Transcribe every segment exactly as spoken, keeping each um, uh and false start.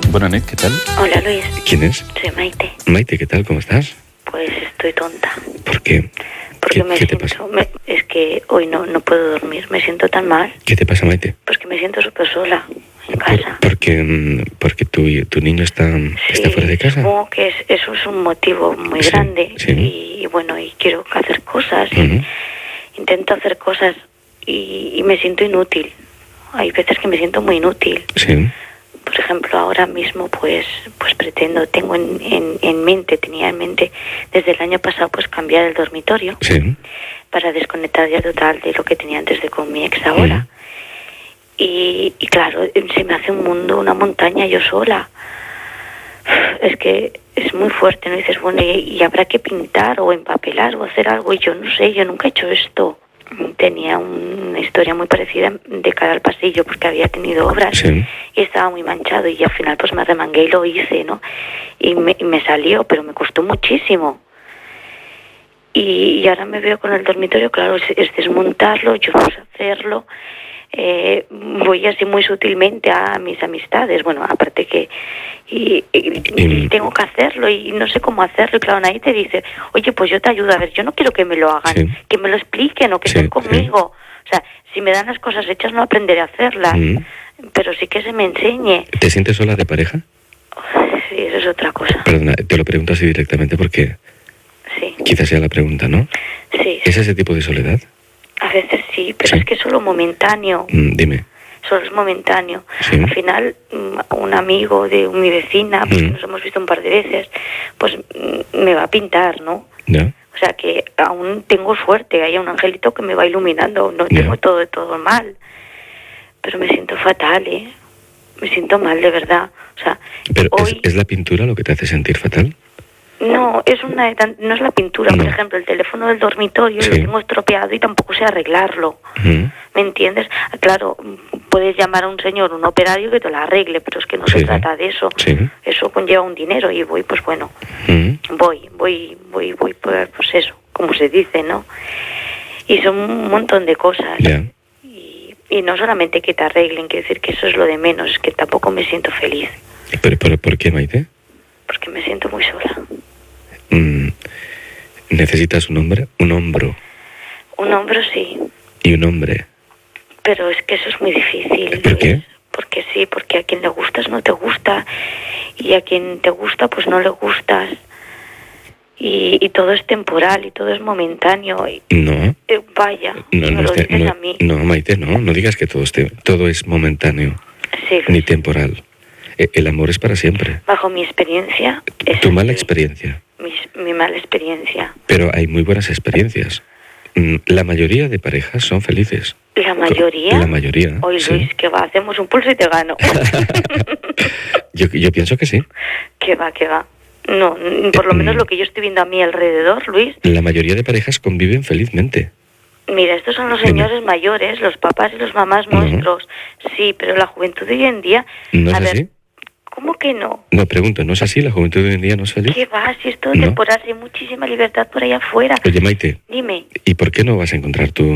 Buenas noches, ¿qué tal? Hola, Luis. ¿Quién es? Soy Maite. Maite, ¿qué tal? ¿Cómo estás? Pues estoy tonta. ¿Por qué? Porque ¿Qué, me ¿qué te siento... pasa? me- es que hoy no, no puedo dormir. Me siento tan mal. ¿Qué te pasa, Maite? Pues que me siento súper sola en Por- casa. porque mm, porque tu, tu niño está, está fuera de casa. Supongo que es, eso es un motivo muy Sí, grande. sí. Y, y bueno, y quiero hacer cosas. y Ujú. Intento hacer cosas y, y me siento inútil. Hay veces que me siento muy inútil. Sí. Por ejemplo, ahora mismo pues pues pretendo, tengo en, en, en mente, tenía en mente desde el año pasado pues cambiar el dormitorio Sí. para desconectar ya total de lo que tenía antes de con mi ex ahora. Y, y claro, se me hace un mundo, una montaña yo sola. Es que es muy fuerte, ¿no? Y dices, bueno, y, y habrá que pintar o empapelar o hacer algo. Y yo no sé, yo nunca he hecho esto. Tenía una historia muy parecida de cara al pasillo porque había tenido obras Sí. y estaba muy manchado y al final pues me arremangué y lo hice, ¿no? Y me, y me salió, pero me costó muchísimo. Y, y ahora me veo con el dormitorio, claro, es, es desmontarlo, yo no sé hacerlo. Eh, voy así muy sutilmente a mis amistades, bueno, aparte que y, y- y tengo que hacerlo y no sé cómo hacerlo, y claro, nadie te dice, oye, pues yo te ayudo, a ver, yo no quiero que me lo hagan, Sí. que me lo expliquen o que Sí, estén conmigo, o sea, si me dan las cosas hechas no aprenderé a hacerlas, Mm. pero sí que se me enseñe. ¿Te sientes sola de pareja? Sí, eso es otra cosa, Perdona, te lo pregunto así directamente porque sí, quizás sea la pregunta, ¿no? sí, ¿Es ese tipo de soledad? a veces sí, pero Sí. es que es solo momentáneo. Mm, dime. Solo es momentáneo. Sí. Al final, mm, un amigo de mi vecina, pues Mm. nos hemos visto un par de veces, pues mm, me va a pintar, ¿no? ¿Ya? O sea que aún tengo suerte, hay un angelito que me va iluminando, no Ya. tengo todo todo mal. Pero me siento fatal, ¿eh? Me siento mal, de verdad. O sea, ¿Pero hoy... es, es la pintura lo que te hace sentir fatal? No, es una, no es la pintura. No. Por ejemplo, el teléfono del dormitorio Sí. lo tengo estropeado y tampoco sé arreglarlo. Mm. ¿Me entiendes? Ah, claro, puedes llamar a un señor, un operario que te lo arregle, pero es que no Sí. se trata de eso. Sí. Eso conlleva un dinero y voy, pues bueno, Mm. voy, voy, voy, voy, pues, pues eso, como se dice, ¿no? Y son un montón de cosas. Ya. Y, y no solamente que te arreglen, quiero decir que eso es lo de menos, es que tampoco me siento feliz, ¿Pero, pero por qué, Maite? porque me siento muy sola. Mm, necesitas un hombre, un hombro Un hombro sí, y un hombre. pero es que eso es muy difícil. ¿Por qué? Luis, porque sí, porque a quien le gustas no te gusta y a quien te gusta pues no le gustas. Y, y todo es temporal y todo es momentáneo. Y, No, eh, vaya, no, me no, lo esté- dices no, a mí. no, Maite, no, no digas que todo, esté, todo es momentáneo Sí, Luis, ni temporal. E- El amor es para siempre. bajo mi experiencia, es Tu mala así. experiencia. Mi, mi mala experiencia. Pero hay muy buenas experiencias. Mm, La mayoría de parejas son felices. La mayoría. La mayoría. Hoy, sí. Luis, que va, hacemos un pulso y te gano. yo, yo pienso que sí. Que va, que va. No, n- por lo menos lo que yo estoy viendo a mi alrededor, Luis. La mayoría de parejas conviven felizmente. Mira, estos son los Dime. señores mayores, los papás y los mamás No. nuestros. Sí, pero la juventud de hoy en día... ¿No es a ver, así? ¿cómo que no? No, pregunto, ¿no es así? ¿La juventud de hoy en día no es feliz? ¿Qué va? Si es todo No. temporal, hay muchísima libertad por allá afuera. Oye, Maite, Dime, ¿y por qué no vas a encontrar tú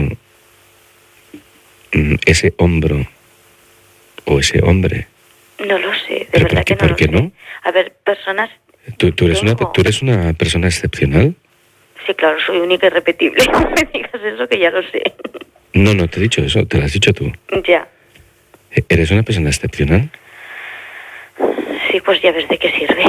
mm, ese hombro o ese hombre? no lo sé, de ¿Pero verdad por qué- que no por lo qué sé. no? A ver, personas... ¿Tú, tú, eres una, Tengo. ¿Tú eres una persona excepcional? Sí, claro, soy única y repetible. No me digas eso que ya lo sé. No, no te he dicho eso, te lo has dicho tú. Ya. E- ¿Eres una persona excepcional? Sí, pues ya ves de qué sirve.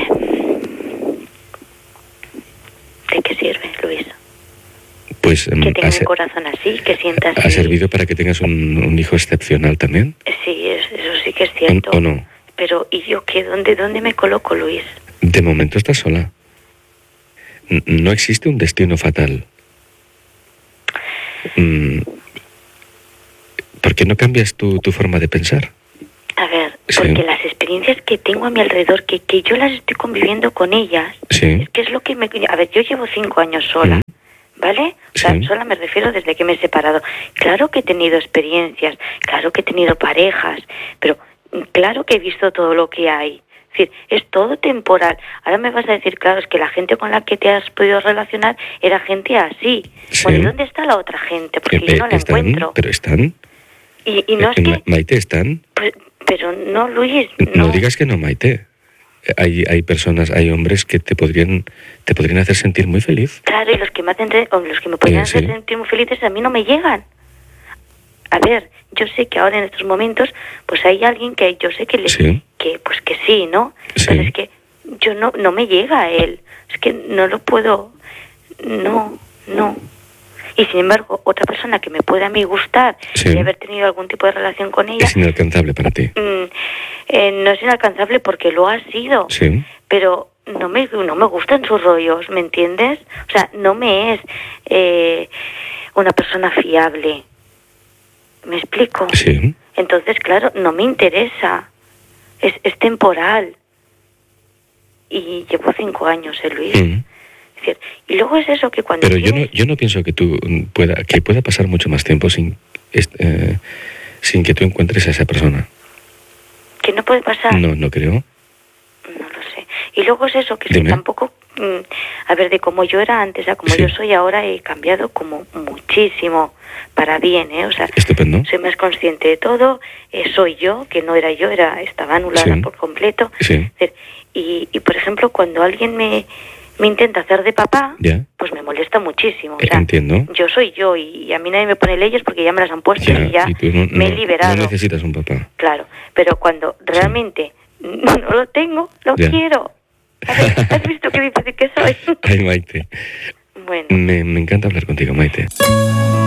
¿De qué sirve, Luis? Pues mm, Que tenga ha, un se- corazón así, que sientas... ha servido para que tengas un, un hijo excepcional también, Sí, es- eso sí que es ¿o, cierto. o no? Pero, ¿y yo qué? ¿Dónde, dónde me coloco, Luis? De momento estás sola. N- No existe un destino fatal. Mm, ¿Por qué no cambias tu, tu forma de pensar? A ver, Sí. porque las experiencias que tengo a mi alrededor, que, que yo las estoy conviviendo con ellas, Sí. es que es lo que me... A ver, yo llevo cinco años sola, ¿vale? O sea, Sí. sola me refiero desde que me he separado. Claro que he tenido experiencias, claro que he tenido parejas, pero claro que he visto todo lo que hay. Es decir, es todo temporal. Ahora me vas a decir, claro, es que la gente con la que te has podido relacionar era gente así. Sí. Bueno, ¿y dónde está la otra gente? Porque Eh, yo no la están, encuentro. pero están. Y, y no es Eh, que... Ma- Maite, están. Pues, pero no, Luis, No. no. digas que no, Maite. hay, hay personas, hay hombres que te podrían, te podrían hacer sentir muy feliz. Claro, y los que me hacen, o los que me podrían Eh, sí. hacer sentir muy felices a mí no me llegan. A ver, yo sé que ahora en estos momentos, pues hay alguien que yo sé que le, Sí. que pues que sí, ¿no? Sí. Pero es que yo no, no me llega a él. Es que no lo puedo, no, no. Y sin embargo, otra persona que me puede a mí gustar Sí. y haber tenido algún tipo de relación con ella, Es inalcanzable para ti. mm, eh, no es inalcanzable porque lo ha sido. Sí. Pero no me, no me gustan sus rollos, ¿me entiendes? O sea, no me es eh, una persona fiable. ¿Me explico? Sí. Entonces, claro, no me interesa. Es, es temporal. Y llevo cinco años, ¿eh, Luis? Mm. Es decir, y luego es eso que cuando Pero yo no, tienes- yo no pienso que tú mm, pueda, que pueda pasar mucho más tiempo sin, est- eh, sin que tú encuentres a esa persona. que no puede pasar. No, no creo. No lo sé. Y luego es eso, que es Dime. que tampoco, mm, a ver, de como yo era antes a como Sí. yo soy ahora, he cambiado como muchísimo para bien, ¿eh? O sea, Estupendo. soy más consciente de todo, eh, soy yo, que no era yo, era estaba anulada Sí. por completo. Sí. Es decir, Y, y, por ejemplo, cuando alguien me, me intenta hacer de papá, Ya. pues me molesta muchísimo. O Eh, sea, entiendo. yo soy yo y, y a mí nadie me pone leyes porque ya me las han puesto Ya, y ya y tú no, me he no- liberado. no necesitas un papá. Claro, pero cuando realmente no, no lo tengo, lo Ya. quiero. A ver, ¿has visto qué difícil que soy? Ay, Maite. Bueno. Me, me encanta hablar contigo, Maite.